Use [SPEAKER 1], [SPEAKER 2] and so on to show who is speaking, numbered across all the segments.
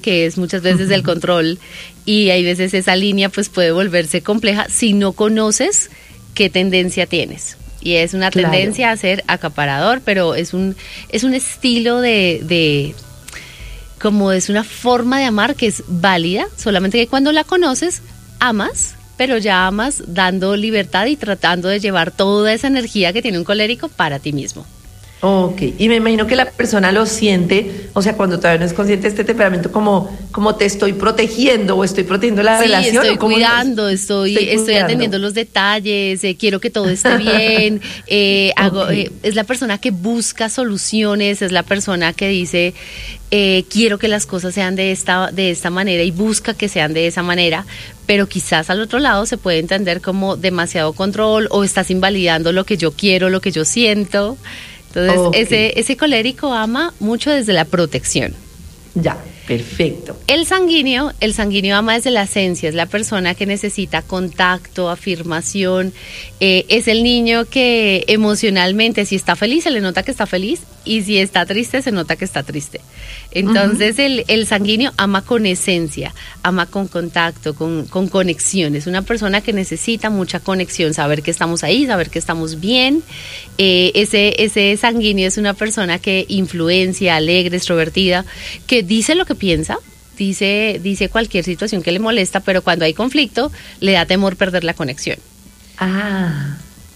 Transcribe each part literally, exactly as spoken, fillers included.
[SPEAKER 1] que es muchas veces el control, y hay veces esa línea pues puede volverse compleja si no conoces qué tendencia tienes. Y es una
[SPEAKER 2] Claro.
[SPEAKER 1] tendencia a ser acaparador, pero es un, es un estilo de, de, como es una forma de amar que es válida, solamente que cuando la conoces, amas, pero ya amas dando libertad y tratando de llevar toda esa energía que tiene un colérico para ti mismo.
[SPEAKER 2] Ok, y me imagino que la persona lo siente, o sea, cuando todavía no es consciente de este temperamento, como, como te estoy protegiendo o estoy protegiendo la
[SPEAKER 1] Sí,
[SPEAKER 2] relación.
[SPEAKER 1] estoy
[SPEAKER 2] ¿o cómo
[SPEAKER 1] cuidando, estoy,
[SPEAKER 2] estoy
[SPEAKER 1] estoy
[SPEAKER 2] cuidando?
[SPEAKER 1] atendiendo los detalles, eh, quiero que todo esté bien, eh, hago,
[SPEAKER 2] Ok.
[SPEAKER 1] eh, es la persona que busca soluciones, es la persona que dice, eh, quiero que las cosas sean de esta, de esta manera y busca que sean de esa manera, pero quizás al otro lado se puede entender como demasiado control o estás invalidando lo que yo quiero, lo que yo siento. Entonces,
[SPEAKER 2] Ok.
[SPEAKER 1] ese, ese colérico ama mucho desde la protección.
[SPEAKER 2] Ya, perfecto.
[SPEAKER 1] El sanguíneo, el sanguíneo ama desde la esencia, es la persona que necesita contacto, afirmación, eh, es el niño que emocionalmente, si está feliz, se le nota que está feliz, y si está triste, se nota que está triste. Entonces, uh-huh. el, el sanguíneo ama con esencia, ama con contacto, con, con conexión, es una persona que necesita mucha conexión, saber que estamos ahí, saber que estamos bien. Eh, ese, ese sanguíneo es una persona que influencia, alegre, extrovertida, que dice lo que piensa, dice, dice cualquier situación que le molesta, pero cuando hay conflicto le da temor perder la conexión.
[SPEAKER 2] Ah,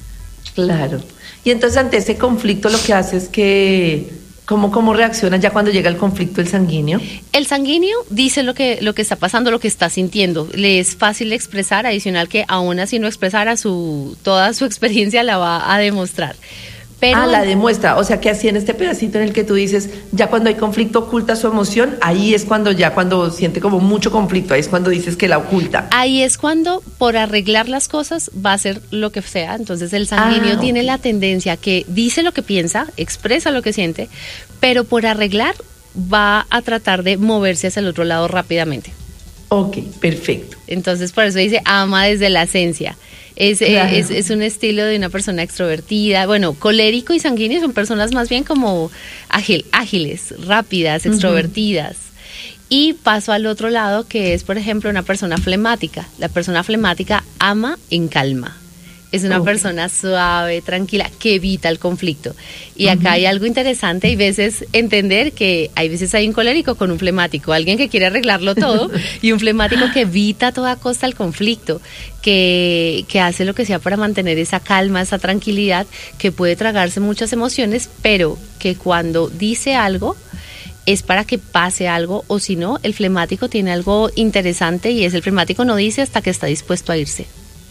[SPEAKER 2] claro. Y entonces ante ese conflicto lo que hace es que, ¿cómo, cómo reacciona ya cuando llega el conflicto el sanguíneo?
[SPEAKER 1] El sanguíneo dice lo que, lo que está pasando, lo que está sintiendo. Le es fácil expresar, adicional que aún así no expresara su, toda su experiencia la va a demostrar. Pero,
[SPEAKER 2] ah, la demuestra, o sea que así en este pedacito en el que tú dices, ya cuando hay conflicto oculta su emoción, ahí es cuando ya cuando siente como mucho conflicto, ahí es cuando dices que la oculta.
[SPEAKER 1] Ahí es cuando por arreglar las cosas va a hacer lo que sea, entonces el sanguíneo
[SPEAKER 2] ah,
[SPEAKER 1] tiene
[SPEAKER 2] okay.
[SPEAKER 1] la tendencia que dice lo que piensa, expresa lo que siente, pero por arreglar va a tratar de moverse hacia el otro lado rápidamente.
[SPEAKER 2] Ok, perfecto.
[SPEAKER 1] Entonces por eso dice ama desde la esencia. Es, claro. es, es un estilo de una persona extrovertida. Bueno, colérico y sanguíneo son personas más bien como ágil, ágiles, rápidas, extrovertidas. Uh-huh. Y paso al otro lado, que es, por ejemplo, una persona flemática. La persona flemática ama en calma. Es una okay. persona suave, tranquila, que evita el conflicto. Y uh-huh. acá hay algo interesante, hay veces entender que hay veces hay un colérico con un flemático, alguien que quiere arreglarlo todo, y un flemático que evita a toda costa el conflicto, que, que hace lo que sea para mantener esa calma, esa tranquilidad, que puede tragarse muchas emociones, pero que cuando dice algo es para que pase algo, o si no, el flemático tiene algo interesante, y es el flemático no dice hasta que está dispuesto a irse.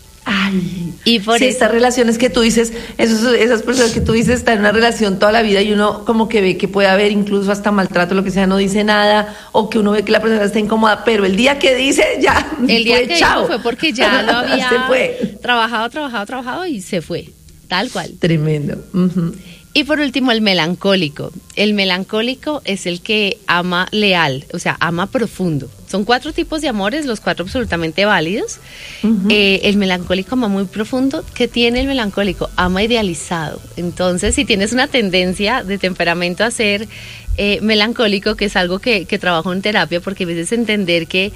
[SPEAKER 2] Ay,
[SPEAKER 1] y por
[SPEAKER 2] sí,
[SPEAKER 1] eso,
[SPEAKER 2] estas relaciones que tú dices, esos, esas personas que tú dices están en una relación toda la vida y uno como que ve que puede haber incluso hasta maltrato, lo que sea, no dice nada, o que uno ve que la persona está incómoda, pero el día que dice ya,
[SPEAKER 1] el día
[SPEAKER 2] fue,
[SPEAKER 1] que
[SPEAKER 2] chao.
[SPEAKER 1] dijo fue porque ya lo había
[SPEAKER 2] se fue.
[SPEAKER 1] trabajado, trabajado, trabajado y se fue, tal cual.
[SPEAKER 2] Tremendo. Uh-huh.
[SPEAKER 1] Y por último, el melancólico. El melancólico es el que ama leal, o sea, ama profundo. Son cuatro tipos de amores, los cuatro absolutamente válidos. Uh-huh. Eh, el melancólico ama muy profundo. ¿Qué tiene el melancólico? Ama idealizado. Entonces, si tienes una tendencia de temperamento a ser eh, melancólico, que es algo que, que trabajo en terapia, porque a veces entender que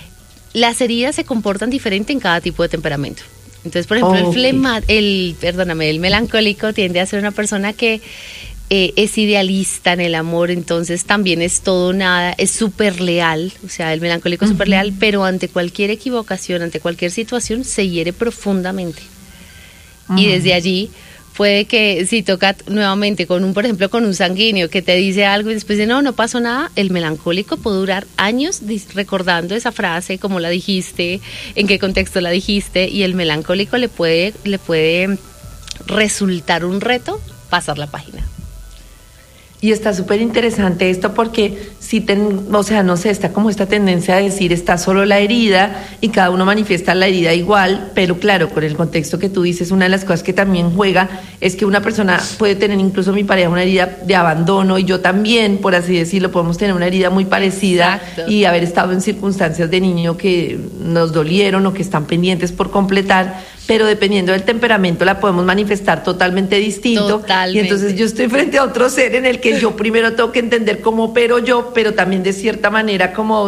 [SPEAKER 1] las heridas se comportan diferente en cada tipo de temperamento. Entonces, por ejemplo, oh, el flema, okay. el, perdóname, el melancólico tiende a ser una persona que eh, es idealista en el amor, entonces también es todo nada, es súper leal, o sea, el melancólico es uh-huh. súper leal, pero ante cualquier equivocación, ante cualquier situación, se hiere profundamente. Uh-huh. Y desde allí puede que si toca nuevamente con un, por ejemplo, con un sanguíneo que te dice algo y después de no, no pasó nada, el melancólico puede durar años recordando esa frase, cómo la dijiste, en qué contexto la dijiste, y el melancólico le puede, le puede resultar un reto pasar la página.
[SPEAKER 2] Y está súper interesante esto porque si ten, o sea, no sé, está como esta tendencia a decir está solo la herida y cada uno manifiesta la herida igual, pero claro, con el contexto que tú dices, una de las cosas que también juega es que una persona puede tener, incluso mi pareja, una herida de abandono y yo también, por así decirlo, podemos tener una herida muy parecida. Exacto. Y haber estado en circunstancias de niño que nos dolieron o que están pendientes por completar, pero dependiendo del temperamento la podemos manifestar totalmente distinto.
[SPEAKER 1] Totalmente.
[SPEAKER 2] Y entonces yo estoy frente a otro ser en el que yo primero tengo que entender cómo opero yo, pero también de cierta manera como